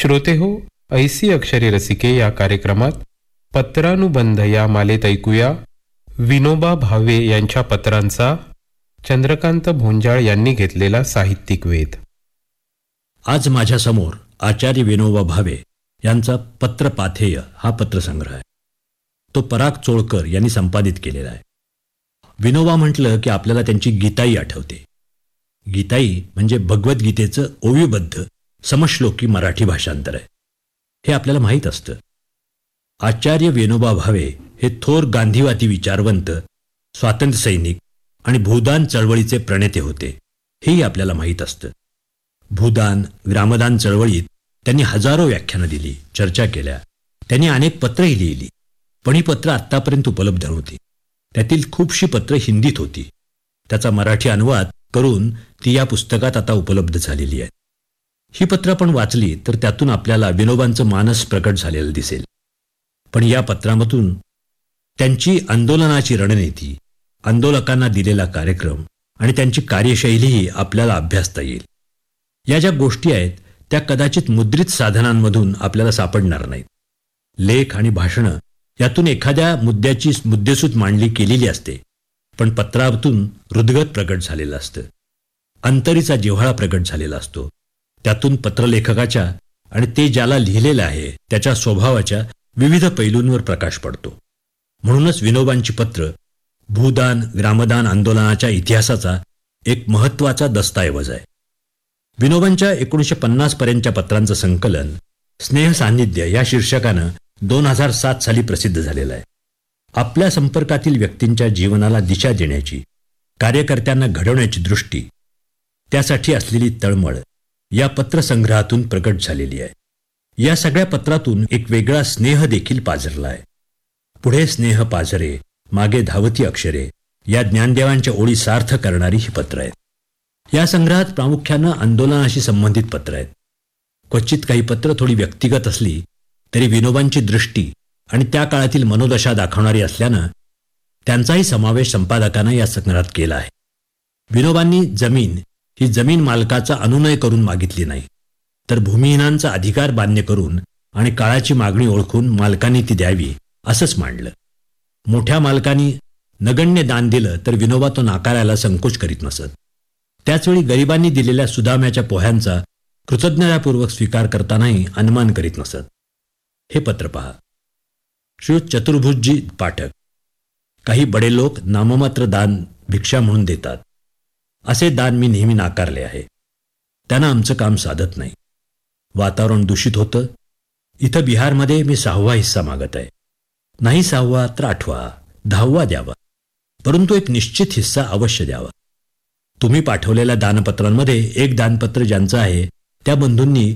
श्रोते हो, ऐसी अक्षरे रसिके या कार्यक्रमात पत्रानुबंध या मालेत ऐकूया विनोबा भावे यांच्या पत्रांचा चंद्रकांत भोंजाळ यांनी घेतलेला साहित्यिक वेध. आज माझ्यासमोर आचार्य विनोबा भावे यांचा पत्रपाथेय हा पत्रसंग्रह आहे. तो पराग चोळकर यांनी संपादित केलेला आहे. विनोबा म्हटलं की आपल्याला त्यांची गीताई आठवते. गीताई म्हणजे भगवद्गीतेचं ओवीबद्ध समश्लोकी मराठी भाषांतर आहे. हे आपल्याला माहीत असतं. आचार्य विनोबा भावे हे थोर गांधीवादी विचारवंत, स्वातंत्र्य सैनिक आणि भूदान चळवळीचे प्रणेते होते, हेही आपल्याला माहीत असतं. भूदान, ग्रामदान चळवळीत त्यांनी हजारो व्याख्यानं दिली, चर्चा केल्या. त्यांनी अनेक पत्रही लिहिली, पण ही पत्रं आत्तापर्यंत उपलब्ध नव्हती. त्यातील खूपशी पत्रं हिंदीत होती. त्याचा मराठी अनुवाद करून ती या पुस्तकात आता उपलब्ध झालेली आहे. ही पत्रं आपण वाचली तर त्यातून आपल्याला विनोबांचं मानस प्रकट झालेलं दिसेल. पण या पत्रामधून त्यांची आंदोलनाची रणनीती, आंदोलकांना दिलेला कार्यक्रम आणि त्यांची कार्यशैलीही आपल्याला अभ्यासता येईल. या ज्या गोष्टी आहेत त्या कदाचित मुद्रित साधनांमधून आपल्याला सापडणार नाहीत. लेख आणि भाषणं यातून एखाद्या मुद्द्याची मुद्देसूद मांडणी केलेली असते, पण पत्रातून हृदगत प्रकट झालेलं असतं. अंतरीचा जिव्हाळा प्रकट झालेला असतो. त्यातून पत्रलेखकाच्या आणि ते ज्याला लिहिलेलं आहे त्याच्या स्वभावाच्या विविध पैलूंवर प्रकाश पडतो. म्हणूनच विनोबांची पत्र भूदान, ग्रामदान आंदोलनाच्या इतिहासाचा एक महत्त्वाचा दस्तऐवज आहे. विनोबांच्या 1950 पर्यंतच्या पत्रांचं संकलन स्नेहसान्निध्य या शीर्षकानं 2007 साली प्रसिद्ध झालेलं आहे. आपल्या संपर्कातील व्यक्तींच्या जीवनाला दिशा देण्याची, कार्यकर्त्यांना घडवण्याची दृष्टी, त्यासाठी असलेली तळमळ या पत्रसंग्रहातून प्रकट झालेली आहे. या सगळ्या पत्रातून एक वेगळा स्नेह देखील पाझरला आहे. पुढे स्नेह पाझरे, मागे धावती अक्षरे या ज्ञानदेवांच्या ओळी सार्थ करणारी ही पत्र आहेत. या संग्रहात प्रामुख्यानं आंदोलनाशी संबंधित पत्र आहेत. क्वचित काही पत्र थोडी व्यक्तिगत असली तरी विनोबांची दृष्टी आणि त्या काळातील मनोदशा दाखवणारी असल्यानं त्यांचाही समावेश संपादकानं या संग्रहात केला आहे. विनोबांनी जमीन ही जमीन मालकाचा अनुनय करून मागितली नाही, तर भूमिहीनांचा अधिकार मान्य करून आणि काळाची मागणी ओळखून मालकांनी ती द्यावी असंच मांडलं. मोठ्या मालकांनी नगण्य दान दिलं तर विनोबा तो नाकारायला संकोच करीत नसत. त्याचवेळी गरिबांनी दिलेल्या सुदाम्याच्या पोह्यांचा कृतज्ञतापूर्वक स्वीकार करतानाही अनुमान करीत नसत. हे पत्र पहा. श्री चतुर्भुजजी पाठक, काही बडे लोक नाममात्र दान भिक्षा म्हणून देतात. असे दान मी नेहमी नाकारले आहे. त्यांना आमचं काम साधत नाही. वातावरण दूषित होतं. इथं बिहारमध्ये मी 6वा हिस्सा मागत आहे. नाही 6वा तर 8वा, 10वा द्यावा, परंतु एक निश्चित हिस्सा अवश्य द्यावा. तुम्ही पाठवलेल्या दानपत्रांमध्ये एक दानपत्र ज्यांचं आहे त्या बंधूंनी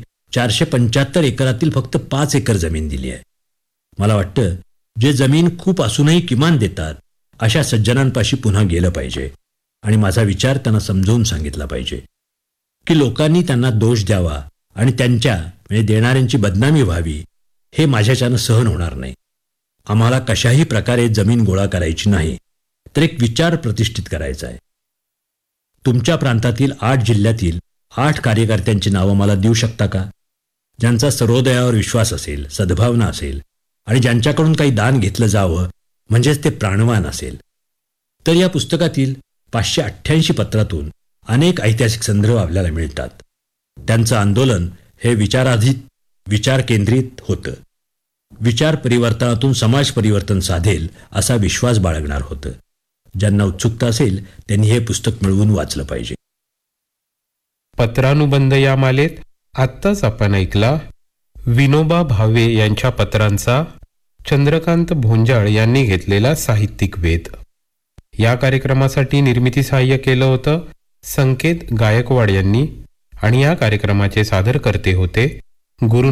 475 एकरातील फक्त 5 एकर जमीन दिली आहे. मला वाटतं जे जमीन खूप असूनही किमान देतात अशा सज्जनांपाशी पुन्हा गेलं पाहिजे आणि माझा विचार त्यांना समजावून सांगितला पाहिजे की लोकांनी त्यांना दोष द्यावा आणि त्यांच्या म्हणजे देणाऱ्यांची बदनामी व्हावी हे माझ्याच्यानं सहन होणार नाही. आम्हाला कशाही प्रकारे जमीन गोळा करायची नाही, तर एक विचार प्रतिष्ठित करायचा आहे. तुमच्या प्रांतातील 8 जिल्ह्यातील 8 कार्यकर्त्यांची नावं मला देऊ शकता का, ज्यांचा सर्वोदयावर विश्वास असेल, सद्भावना असेल आणि ज्यांच्याकडून काही दान घेतलं जावं म्हणजेच ते प्राणवान असेल. तर या पुस्तकातील 588 पत्रातून अनेक ऐतिहासिक संदर्भ आपल्याला मिळतात. त्यांचं आंदोलन हे विचाराधीत, विचार केंद्रित होतं. विचार परिवर्तनातून समाज परिवर्तन साधेल असा विश्वास बाळगणार होतं. ज्यांना उत्सुकता असेल त्यांनी हे पुस्तक मिळवून वाचलं पाहिजे. पत्रानुबंध या मालेत आत्ताच आपण ऐकला विनोबा भावे यांच्या पत्रांचा चंद्रकांत भोंजाळ यांनी घेतलेला साहित्यिक वेध. या कार्यक्रमासाठी निर्मिती सहाय्य केलं होतं संकेत गायकवाड यांनी आणि या कार्यक्रमाचे सादरकर्ते होते गुरु